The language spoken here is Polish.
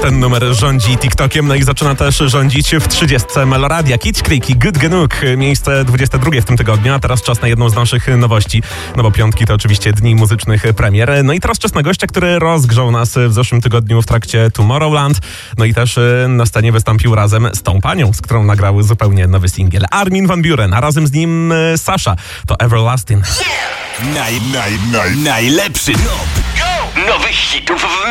ten numer rządzi TikTokiem, no i zaczyna też rządzić w 30 Meloradia. Kid Creek i Good Genuk, miejsce 22 w tym tygodniu, a teraz czas na jedną z naszych nowości, no bo piątki to oczywiście dni muzycznych premier. No i teraz czas na gościa, który rozgrzał nas w zeszłym tygodniu w trakcie Tomorrowland, no i też na scenie wystąpił razem z tą panią, z którą nagrały zupełnie nowy singiel. Armin van Buuren, a razem z nim Sasha, to Everlasting. Najlepszy top nowych hitów w